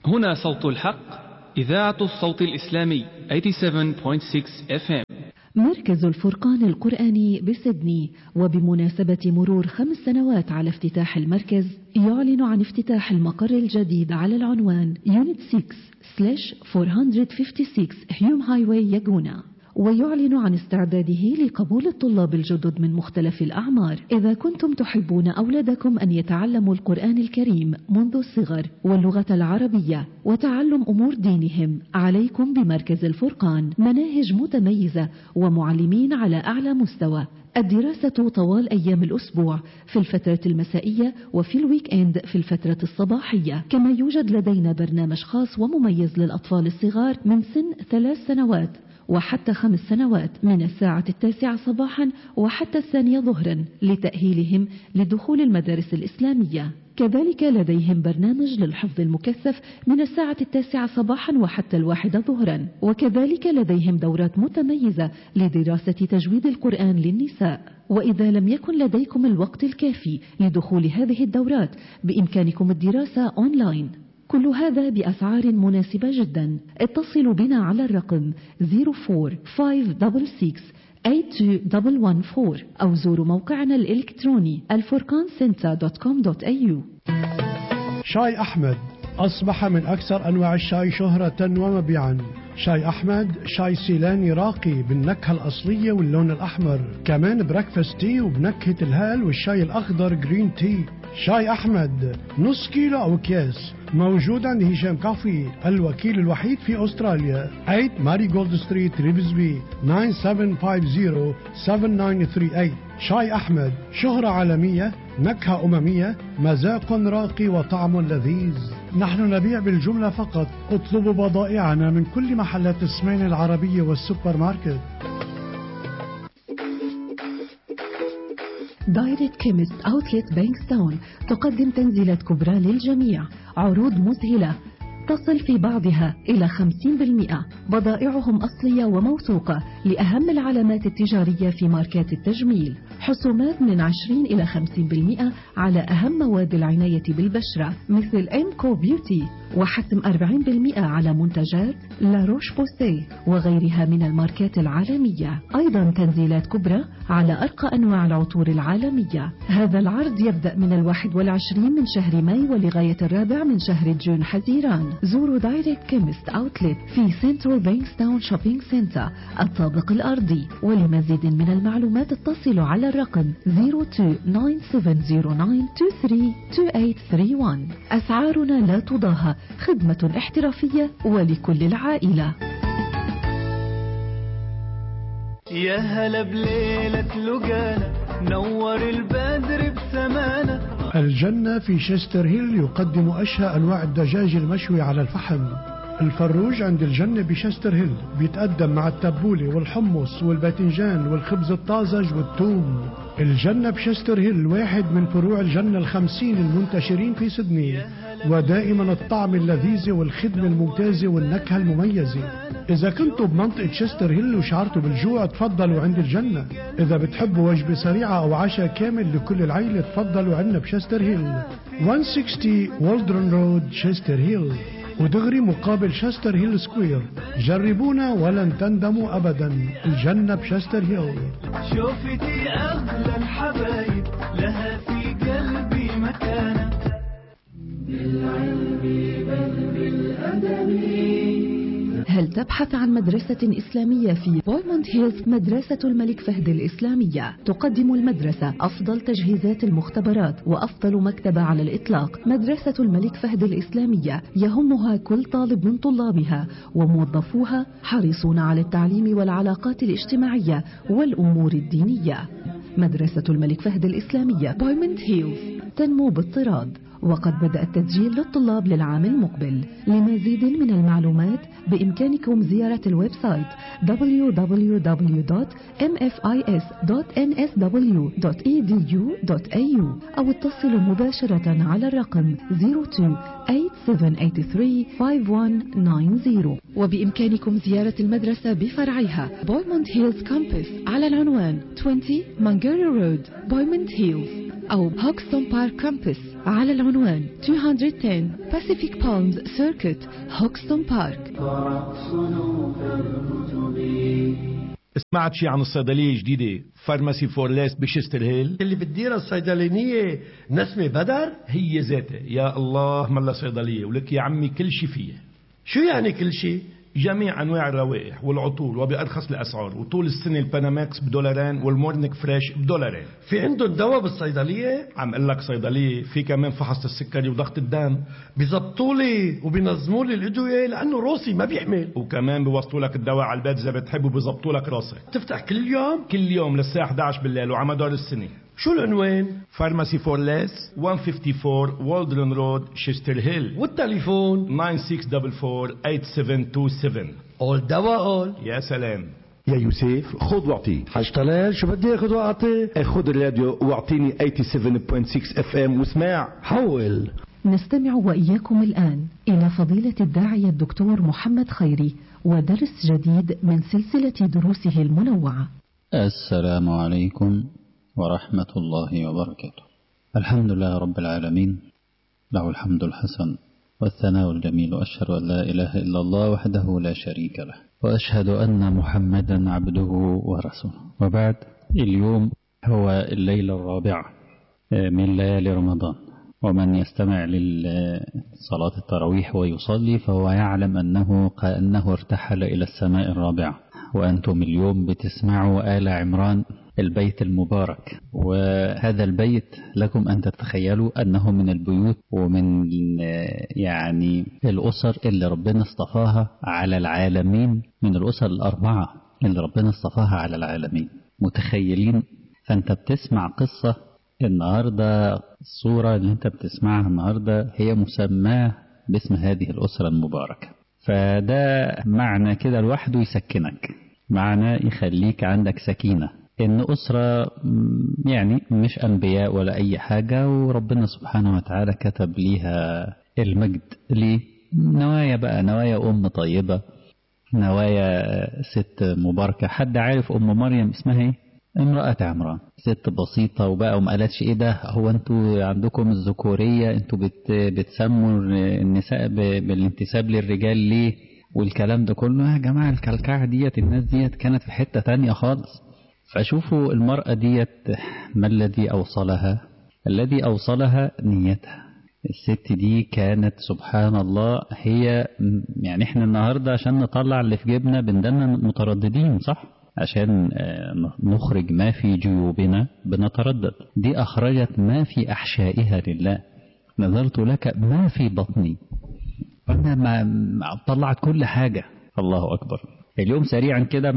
هنا صوت الحق، إذاعة الصوت الإسلامي 87.6 FM. مركز الفرقان القرآني بسيدني، وبمناسبة مرور 5 سنوات على افتتاح المركز، يعلن عن افتتاح المقر الجديد على العنوان يونت 6/456 هيوم هايواي ياغونا، ويعلن عن استعداده لقبول الطلاب الجدد من مختلف الأعمار. إذا كنتم تحبون أولادكم أن يتعلموا القرآن الكريم منذ الصغر واللغة العربية وتعلم أمور دينهم، عليكم بمركز الفرقان. مناهج متميزة ومعلمين على أعلى مستوى. الدراسة طوال أيام الأسبوع، في الفترة المسائية وفي الويك إند في الفترة الصباحية. كما يوجد لدينا برنامج خاص ومميز للأطفال الصغار من سن 3 سنوات وحتى 5 سنوات، من الساعة 9 صباحا وحتى 2 ظهرا، لتأهيلهم لدخول المدارس الإسلامية. كذلك لديهم برنامج للحفظ المكثف من الساعة 9 صباحا وحتى 1 ظهرا. وكذلك لديهم دورات متميزة لدراسة تجويد القرآن للنساء. وإذا لم يكن لديكم الوقت الكافي لدخول هذه الدورات، بإمكانكم الدراسة أونلاين. كل هذا بأسعار مناسبة جدا. اتصلوا بنا على الرقم 04-566-82114 أو زوروا موقعنا الإلكتروني alfurqancenter.com.au. شاي أحمد أصبح من أكثر أنواع الشاي شهرة ومبيعا. شاي أحمد شاي سيلاني راقي بالنكهة الأصلية واللون الأحمر، كمان بريكفاست تي وبنكهة الهال والشاي الأخضر جرين تي. شاي أحمد نص كيلو أو أكياس، موجود عند هشام كافي، الوكيل الوحيد في أستراليا. 8 ماري جولد ستريت ريفزبي 9750-7938. شاي أحمد شهرة عالمية، نكهة أممية، مذاق راقي وطعم لذيذ. نحن نبيع بالجملة فقط. اطلبوا بضائعنا من كل محلات السمين العربية والسوبر ماركت. دايركت كيمست أوتلت بانكستاون تقدم تنزيلات كبرى للجميع، عروض مذهلة تصل في بعضها إلى 50%. بضائعهم أصلية وموثوقة لأهم العلامات التجارية في ماركات التجميل. حسومات من 20 إلى 50% على أهم مواد العناية بالبشرة مثل إمكو بيوتي، وحسم 40% على منتجات لا روش بوسيه وغيرها من الماركات العالمية. أيضا تنزيلات كبرى على أرقى أنواع العطور العالمية. هذا العرض يبدأ من 21 من شهر ماي ولغاية 4 من شهر جون حزيران. زوروا دايركت كيمست أوتلت في سنترال بانكستاون شوبينج سنتر الطابق الأرضي. ولمزيد من المعلومات اتصلوا على الرقم 029709232831. أسعارنا لا تضاهى، خدمة احترافية ولكل العائلة. يا هلا بليلة لقانا، نور البدر بسمانة. الجنة في شيستر هيل يقدم أشهى أنواع الدجاج المشوي على الفحم. الفروج عند الجنة بشيستر هيل بيتقدم مع التبولة والحمص والباذنجان والخبز الطازج والثوم. الجنة بشيستر هيل واحد من فروع الجنة 50 المنتشرين في سيدني، ودائما الطعم اللذيذ والخدمة الممتازة والنكهة المميزة. إذا كنتوا بمنطقة شيستر هيل وشعرتوا بالجوع، تفضلوا عند الجنة. إذا بتحبوا وجبة سريعة أو عشاء كامل لكل العائلة، تفضلوا عندنا بشيستر هيل 160 والدرن رود شيستر هيل، ودغري مقابل شيستر هيل سكوير. جربونا ولن تندموا أبدا. الجنة بشيستر هيل. شوفتي أغلى الحبايب، لها في قلبي مكانة. بالعلم بل بالأدب. هل تبحث عن مدرسة إسلامية في بويموند هيلز؟ مدرسة الملك فهد الإسلامية تقدم المدرسة أفضل تجهيزات المختبرات وأفضل مكتبة على الإطلاق. مدرسة الملك فهد الإسلامية يهمها كل طالب من طلابها، وموظفوها حريصون على التعليم والعلاقات الاجتماعية والأمور الدينية. مدرسة الملك فهد الإسلامية بويموند هيلز تنمو باضطراد، وقد بدأ التسجيل للطلاب للعام المقبل. لمزيد من المعلومات بإمكانكم زيارة الويب سايت www.mfis.nsw.edu.au أو اتصلوا مباشرة على الرقم 02-8783-5190. وبإمكانكم زيارة المدرسة بفرعها بويموند هيلز كامبس على العنوان 20 مانجيري رود بويموند هيلز. أو هوكستون بارك كامبس على العنوان 210 Pacific Palms Circuit هوكستون بارك. سمعت شي عن الصيدلية الجديدة فارماسي فور ليس بشستر هيل اللي بتديرها الصيدلانية نسمة بدر؟ هي ذاتها. يا الله ملا صيدلية ولك يا عمي كل شي فيها. شو يعني كل شي؟ جميع أنواع الروائح والعطور وبأرخص الأسعار، وطول السنة الباناماكس $2 والمورنيك فريش $2. في عندهم دواء بالصيدلية؟ عم قل لك صيدلية في كمان فحص السكري وضغط الدم. بيزبطولي وبينظموا لي الأدوية لأنه روسي ما بيحمل، وكمان بيوصلوا لك الدواء على البيت إذا بتحب وبيزبطوا لك راسك. تفتح كل يوم؟ كل يوم للساعة 11 بالليل وعلى مدار السنة. شو العنوان؟ فارماسي فور ليس 154 والدرن رود شستر هيل، والتليفون 9644-8727. قول دواء قول. يا سلام يا يوسف خذ واعطي. حاج طلال شو بدي اخذ واعطي؟ خذ الراديو واعطيني 87.6 FM واسمع. حول. نستمع وإياكم الآن إلى فضيلة الداعية الدكتور محمد خيري ودرس جديد من سلسلة دروسه المنوعة. السلام عليكم ورحمة الله وبركاته. الحمد لله رب العالمين، له الحمد الحسن والثناء الجميل، وأشهد أن لا إله إلا الله وحده لا شريك له، وأشهد أن محمدا عبده ورسوله. وبعد، اليوم هو الليلة الرابعة من ليالي رمضان، ومن يستمع لصلاة التراويح ويصلي فهو يعلم أنه كأنه ارتحل إلى السماء الرابعة. وأنتم اليوم بتسمعوا آل عمران، البيت المبارك. وهذا البيت لكم أن تتخيلوا أنه من البيوت ومن يعني الأسر اللي ربنا اصطفاها على العالمين، من الأسر الأربعة اللي ربنا اصطفاها على العالمين. متخيلين؟ فأنت بتسمع قصة النهاردة، الصورة اللي أنت بتسمعها النهاردة هي مسماة باسم هذه الأسرة المباركة. فده معنى كده لوحده يسكنك، معنى يخليك عندك سكينة، إن أسرة يعني مش أنبياء ولا أي حاجة، وربنا سبحانه وتعالى كتب ليها المجد. ليه؟ نوايا بقى، نوايا أم طيبة، نوايا ست مباركة. حد عارف أم مريم اسمها إيه؟ امرأة عمران، ست بسيطة وبقى وما قالتش إيه ده، هو أنتوا عندكم الذكورية، أنتوا بتسموا النساء بالانتساب للرجال ليه؟ والكلام ده كله يا جماعة، الكلكعة ديت، الناس ديت كانت في حتة تانية خالص. فشوفوا المرأة ديت ما الذي أوصلها؟ الذي أوصلها نيتها. الست دي كانت سبحان الله، هي يعني احنا النهاردة عشان نطلع اللي في جيبنا بندنا مترددين، صح؟ عشان نخرج ما في جيوبنا بنتردد. دي أخرجت ما في أحشائها لله. نظرت لك ما في بطني، أنا ما طلعت كل حاجة. الله أكبر. اليوم سريعا كده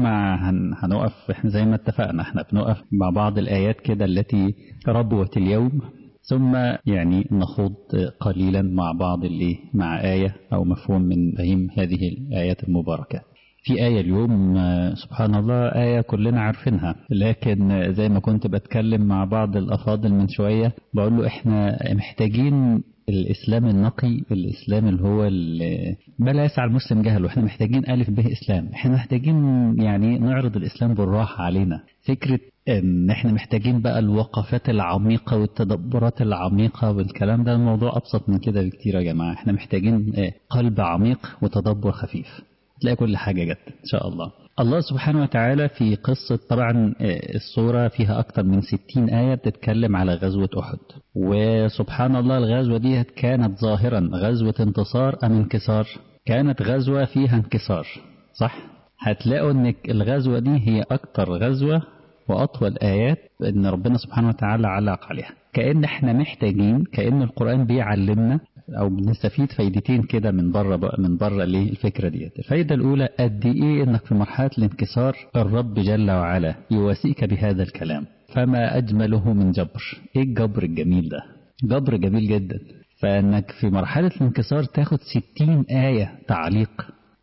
هنقف، احنا زي ما اتفقنا احنا بنقف مع بعض الآيات كده التي ربوت اليوم، ثم يعني نخوض قليلا مع بعض اللي مع آية أو مفهوم من فهم هذه الآيات المباركة. في آية اليوم سبحان الله، آية كلنا عارفينها، لكن زي ما كنت بتكلم مع بعض الأفاضل من شوية بقول له احنا محتاجين الإسلام النقي، الإسلام اللي هو بلا يسعى المسلم جهله. احنا محتاجين ألف به إسلام، احنا محتاجين يعني نعرض الإسلام بالراحة علينا. فكرة ان احنا محتاجين بقى الوقفات العميقة والتدبرات العميقة والكلام ده، الموضوع أبسط من كده بكتير يا جماعة. احنا محتاجين قلب عميق وتدبر خفيف، تلاقي كل حاجة جت إن شاء الله. الله سبحانه وتعالى في قصة، طبعا الصورة فيها أكتر من 60 آية بتتكلم على غزوة أحد. وسبحان الله الغزوة دي كانت ظاهرا غزوة انتصار أم انكسار؟ كانت غزوة فيها انكسار، صح؟ هتلاقوا أن الغزوة دي هي أكتر غزوة وأطول آيات أن ربنا سبحانه وتعالى علق عليها. كأن احنا محتاجين، كأن القرآن بيعلمنا أو بنستفيد فايدتين كده من بره ليه الفكرة ديت. الفايدة الأولى قد إيه إنك في مرحلة الانكسار الرب جل وعلا يواسيك بهذا الكلام. فما أجمله من جبر. إيه الجبر الجميل ده؟ جبر جميل جدا. فإنك في مرحلة الانكسار تاخد 60 آية تعليق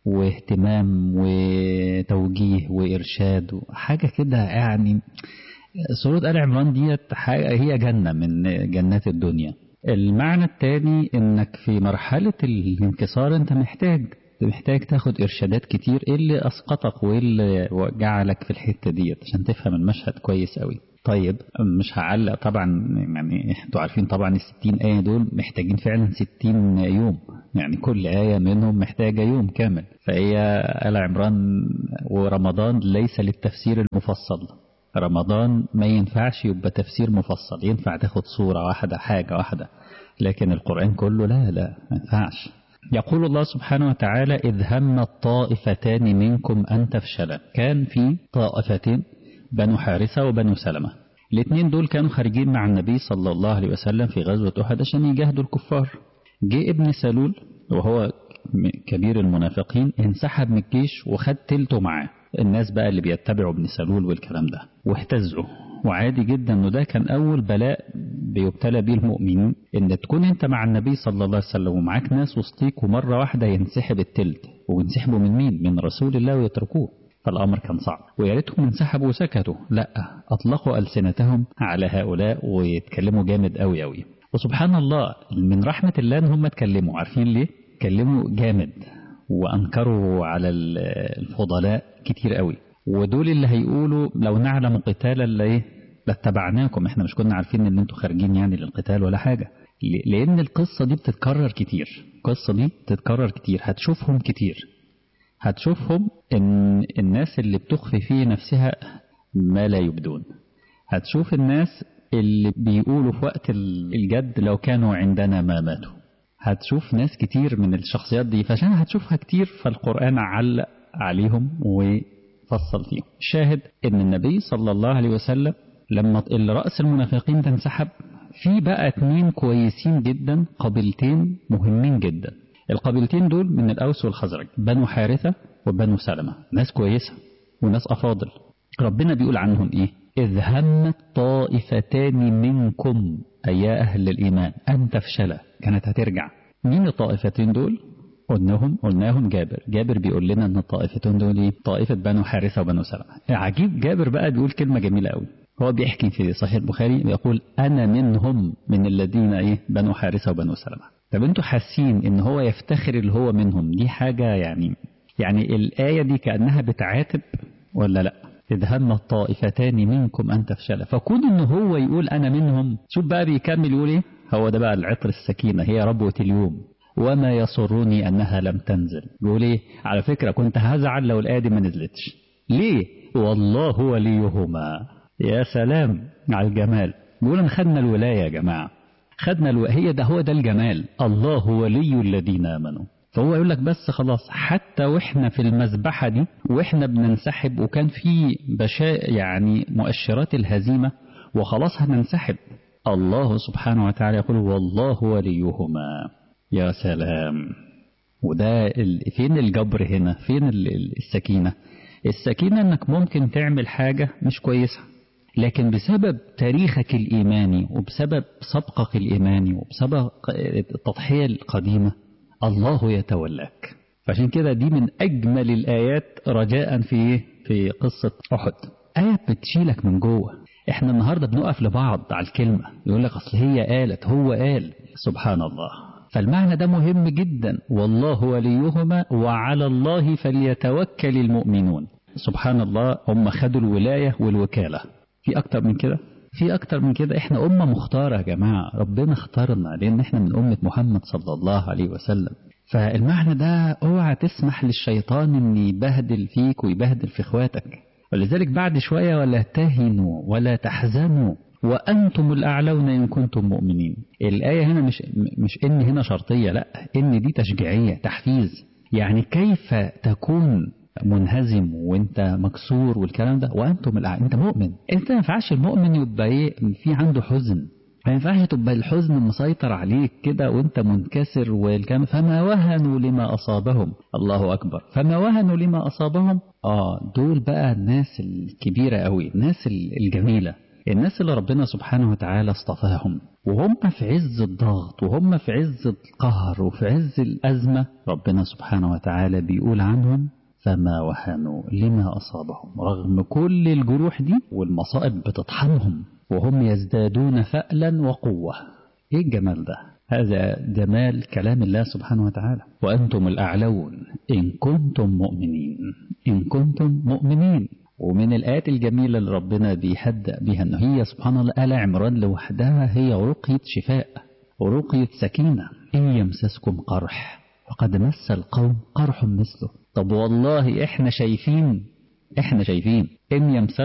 واهتمام وتوجيه وإرشاد وحاجة كده يعني. سورة آل عمران ديت هي جنة من جنات الدنيا. المعنى الثاني انك في مرحلة الانكسار انت محتاج محتاج تاخد إرشادات كتير. إيه اللي أسقطك وإيه اللي جعلك في الحتة دي عشان تفهم المشهد كويس قوي. طيب مش هعلق طبعا، يعني انتوا عارفين طبعا 60 آية دول محتاجين فعلا 60 يوم، يعني كل آية منهم محتاجة يوم كامل. فهي آل عمران ورمضان ليس للتفسير المفصل. رمضان ما ينفعش يبقى تفسير مفصل، ينفع تاخد صورة واحدة حاجة واحدة، لكن القرآن كله لا ما ينفعش. يقول الله سبحانه وتعالى: إذ هم الطائفتان منكم أن تفشلا. كان في طائفتين، بنو حارثة وبنو سلمة. الاثنين دول كانوا خارجين مع النبي صلى الله عليه وسلم في غزوة أحد عشان يجاهدوا الكفار. جاء ابن سلول وهو كبير المنافقين انسحب من الجيش وخد تلته معاه. الناس بقى اللي بيتبعوا ابن سلول والكلام ده واهتزوا. وعادي جدا انه ده كان اول بلاء بيبتلى به المؤمنين، ان تكون انت مع النبي صلى الله عليه وسلم ومعاك ناس وسطيك ومرة واحدة ينسحب التلت. وينسحبوا من مين؟ من رسول الله ويتركوه. فالأمر كان صعب، ويا ريتهم انسحبوا وسكتوا، لا أطلقوا ألسنتهم على هؤلاء ويتكلموا جامد قوي قوي. وسبحان الله من رحمة الله ان هم اتكلموا. عارفين ليه؟ اتكلموا جامد وأنكروا على الفضلاء كتير قوي. ودول اللي هيقولوا لو نعلم قتالا لاتبعناكم. احنا مش كنا عارفين ان انتوا خارجين يعني للقتال ولا حاجة. لأن القصة دي بتتكرر كتير، القصة دي بتتكرر كتير، هتشوفهم كتير. هتشوفهم ان الناس اللي بتخفي في نفسها ما لا يبدون. هتشوف الناس اللي بيقولوا في وقت الجد لو كانوا عندنا ما ماتوا. هتشوف ناس كتير من الشخصيات دي، فعشان هتشوفها كتير فالقرآن علق عليهم وفصل فيهم. شاهد ان النبي صلى الله عليه وسلم لما رأس المنافقين تنسحب، في بقى 2 كويسين جدا، قبيلتين مهمين جدا. القبيلتين دول من الأوس والخزرج، بنو حارثة وبنو سلمة، ناس كويسة وناس أفاضل. ربنا بيقول عنهم إيه؟ إذ همت طائفتان منكم أي يا أهل الإيمان أن تفشلا. كانت هترجع. مين الطائفتين دول؟ قلناهم جابر بيقول لنا أن الطائفتين دول إيه؟ طائفة بنو حارثة وبنو سلمة. عجيب، جابر بقى بيقول كلمة جميلة قوي. هو بيحكي في صحيح البخاري بيقول أنا منهم من الذين إيه؟ بنو حارثة وبنو سلمة. طب انتوا حاسين ان هو يفتخر اللي هو منهم دي حاجة يعني الآية دي كأنها بتعاتب ولا لا؟ إذ هم الطائفتان منكم أن تفشلا. فكون ان هو يقول أنا منهم، شوف بقى بيكمل يقول إيه؟ هو ده بقى العطر السكينة، هي ربوة اليوم. وما يسرني أنها لم تنزل. بيقول إيه؟ على فكرة كنت هزعل لو الآية دي ما نزلتش. ليه؟ والله وليهما. يا سلام على الجمال. بيقول أن خدنا الولاية يا جماعة، خدنا هو ده الجمال. الله ولي الذين آمنوا. فهو يقول لك بس خلاص، حتى واحنا في المذبحة دي واحنا بننسحب وكان في يعني مؤشرات الهزيمة وخلاص هننسحب، الله سبحانه وتعالى يقول والله وليهما. يا سلام. وده فين الجبر هنا؟ فين السكينة؟ السكينة انك ممكن تعمل حاجة مش كويسة، لكن بسبب تاريخك الإيماني وبسبب سبقك الإيماني وبسبب التضحية القديمة الله يتولاك. فعشان كده دي من أجمل الآيات رجاء في قصة أحد. آية بتشيلك من جوه. احنا النهاردة بنقف لبعض على الكلمة، يقول لك أصل هي قالت، هو قال، سبحان الله. فالمعنى ده مهم جدا. والله وليهما وعلى الله فليتوكل المؤمنون. سبحان الله. هم خدوا الولاية والوكالة. في أكتر من كده؟ في أكتر من كده. إحنا أمة مختارة يا جماعة، ربنا اختارنا لأن إحنا من أمة محمد صلى الله عليه وسلم. فالمعنى ده اوعى تسمح للشيطان إن يبهدل فيك ويبهدل في إخواتك. ولذلك بعد شوية ولا تهنوا ولا تحزنوا وأنتم الأعلون إن كنتم مؤمنين. الآية هنا مش إن هنا شرطية، لا، إن دي تشجيعية، تحفيز. يعني كيف تكون منهزم وانت مكسور والكلام ده وانتم انت مؤمن. انت ما ينفعش المؤمن يبقى ايه في عنده حزن، ما ينفعش تبقى الحزن مسيطر عليك كده وانت منكسر والكلام. فما وهنوا لما اصابهم. الله اكبر. فما وهنوا لما اصابهم. دول بقى الناس الكبيرة قوي، الناس الجميلة، الناس اللي ربنا سبحانه وتعالى اصطفاهم وهم في عز الضغط وهم في عز القهر وفي عز الأزمة. ربنا سبحانه وتعالى بيقول عنهم فما وهنوا لما أصابهم، رغم كل الجروح دي والمصائب بتطحنهم وهم يزدادون فألا وقوة. ايه الجمال ده؟ هذا جمال كلام الله سبحانه وتعالى. وأنتم الأعلون إن كنتم مؤمنين، إن كنتم مؤمنين. ومن الآيات الجميلة اللي ربنا بيهدأ بها أنه هي سبحان الله آل عمران لوحدها هي رقية شفاء ورقية سكينة. إن يمسسكم قرح فقد مس القوم قرح مثله. طب والله إحنا شايفين إن يمسسكم